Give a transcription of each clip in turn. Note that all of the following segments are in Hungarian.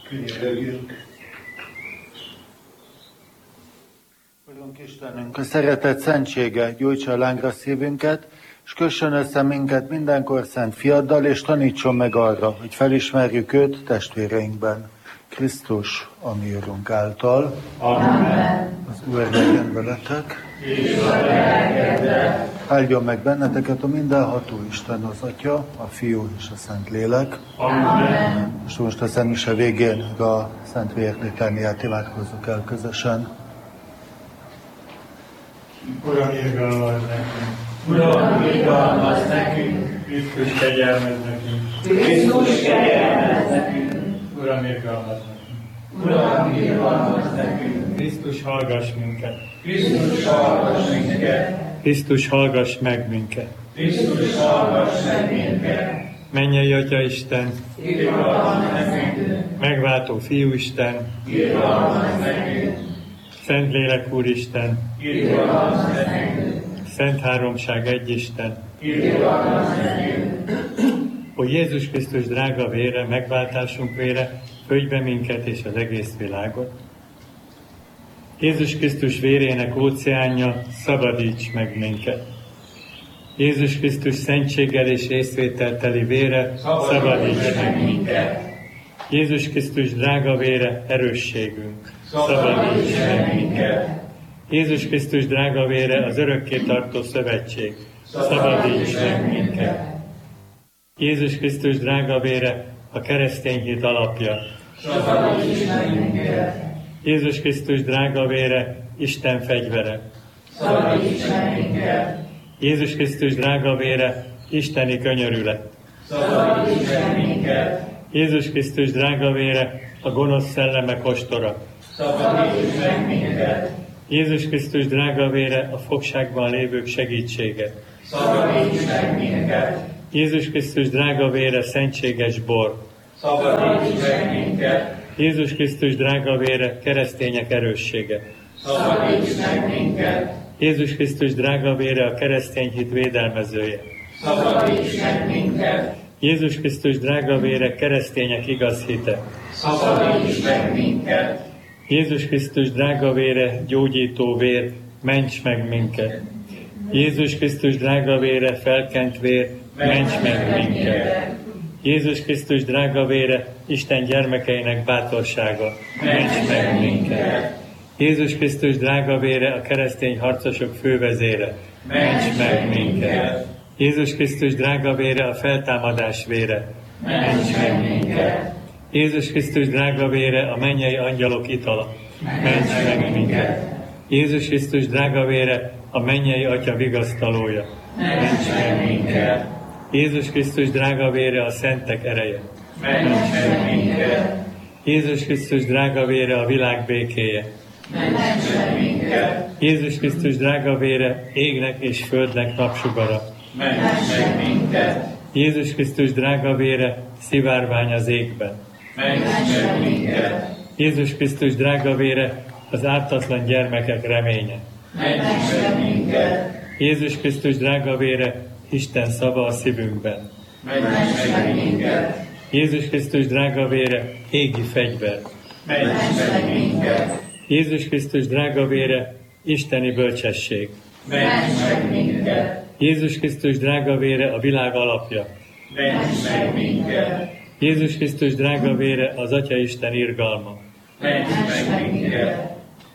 Könyörögjünk. Urunk Istenünk, a szeretet szentsége gyújtsa lángra szívünket, és kössön össze minket mindenkor szent fiaddal, és tanítson meg arra, hogy felismerjük őt testvéreinkben. Krisztus, a mi Urunk által. Amen. Az Úr legyen veletek. És a lelkeddel. Áldjon meg benneteket a mindenható Isten, az Atya, a Fiú és a Szentlélek. Amen. Most a Szent Mise végén a Szent Vértétániát imádkozzuk el közösen. Uram, irgalmazz nekünk! Uram, irgalmazz nekünk! Krisztus, kegyelmezz nekünk! Krisztus, kegyelmezz nekünk! Uram, irgalmazz nekünk! Uram, irgalmazz nekünk! Krisztus, hallgass minket! Krisztus, hallgass minket! Krisztus, hallgass meg minket! Krisztus, hallgass meg minket! Mennyei Atya Isten, Irgalmazz nekünk! megváltó Fiú Isten, Irgalmazz nekünk! Szentlélek Úristen, Irgalmazz nekünk! Szent Háromság egy Isten, Irgalmazz nekünk! hogy Jézus Krisztus drága vére, megváltásunk vére, födj be minket és az egész világot. Jézus Krisztus vérének óceánja, szabadíts meg minket. Jézus Krisztus szentséggel és részvételteli vére, szabadíts meg minket. Jézus Krisztus drága vére, erősségünk, szabadíts meg minket. Jézus Krisztus drága vére, az örökké tartó szövetség, szabadíts meg minket. Jézus Krisztus drága vére, a keresztény hit alapja, Szabadíts meg minket! Jézus Krisztus drága vére, Isten fegyvere, Szabadíts meg minket! Jézus Krisztus drága vére, isteni könyörület, Szabadíts meg minket! Jézus Krisztus drága vére, a gonosz szellemek ostora, Szabadíts meg minket! Jézus Krisztus drága vére, a fogságban lévők segítsége, Szabadíts meg minket! Jézus Krisztus drága vére, szentséges bor, Szabadíts meg minket! Jézus Krisztus drága vére, keresztények erőssége, Szabadíts meg minket! Jézus Krisztus drága vére, a keresztény hit védelmezője, Szabadíts meg minket! Jézus Krisztus drága vére, keresztények igaz hite, Szabadíts meg minket! Jézus Krisztus drága vére, gyógyító vér, ments meg minket. Jézus Krisztus drága vére, felkent vér, ments meg minket. Jézus Krisztus drága vére, Isten gyermekeinek bátorsága, ments meg minket. Jézus Krisztus drága vére, a keresztény harcosok fővezére, ments meg minket. Jézus Krisztus drága vére, a feltámadás vére, Ments meg minket! Jézus Krisztus drága vére, a mennyei angyalok itala, ments meg minket. Jézus Krisztus drága vére, a mennyei Atya vigasztalója, Ments meg minket! Jézus Krisztus drága vére, a szentek ereje, Ments meg minket! Jézus Krisztus drága vére, a világ békéje, Ments meg minket! Jézus Krisztus drága vére, égnek és földnek napsugara, Ments meg minket! Jézus Krisztus drága vére, szivárvány az égben, Ments meg minket! Jézus Krisztus drága vére, az ártatlan gyermekek reménye, Ments meg minket! Jézus Krisztus drága vére, Isten szava a szívünkben, Ments meg minket! Jézus Krisztus drága vére, égi fegyver, Ments meg minket! Jézus Krisztus drága vére, isteni bölcsesség, Ments meg minket! Jézus Krisztus drága vére, a világ alapja, Ments meg minket! Jézus Krisztus drága vére, az Atya Isten irgalma, Ments meg minket!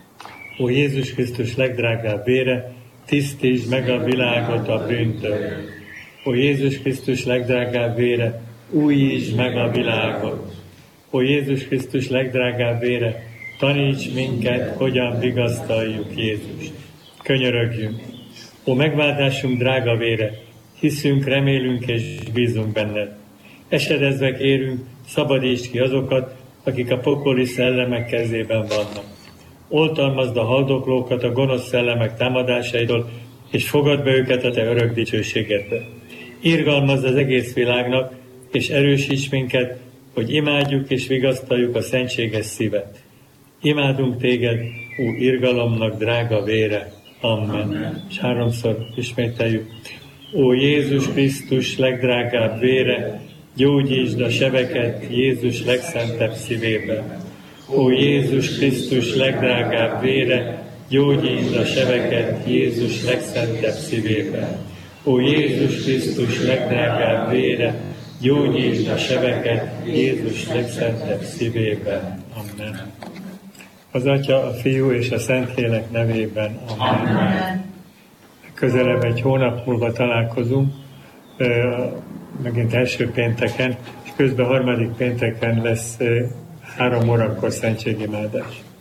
ó Jézus Krisztus legdrágább vére, tisztítsd meg a világot a bűntől. Ó Jézus Krisztus legdrágább vére, újítsd meg a világot. Ó Jézus Krisztus legdrágább vére, taníts minket, hogyan vigasztaljuk Jézust. Könyörögjünk. Ó megváltásunk drága vére, hiszünk, remélünk és bízunk benned. Esedezve kérünk, szabadítsd ki azokat, akik a pokoli szellemek kezében vannak. Oltalmazd a haldoklókat a gonosz szellemek támadásaidól, és fogadd be őket a te örök dicsőségedbe. Irgalmazd az egész világnak, és erősíts minket, hogy imádjuk és vigasztaljuk a szentséges szívet. Imádunk téged, ó irgalomnak drága vére. Amen. És háromszor ismételjük. Ó Jézus Krisztus legdrágább vére, gyógyítsd a sebeket Jézus legszentebb szívében. Ó Jézus Krisztus legdrágább vére, gyógyítsd a sebeket Jézus legszentebb szívében. Ó Jézus Krisztus legdrágább vére, gyógyítsd a sebeket Jézus legszentebb szívében. Amen. Az Atya, a Fiú és a Szentlélek nevében. Amen. Amen. Közelebb egy hónap múlva találkozunk, megint első pénteken, és közben harmadik pénteken lesz 3 órakor szentségimádás.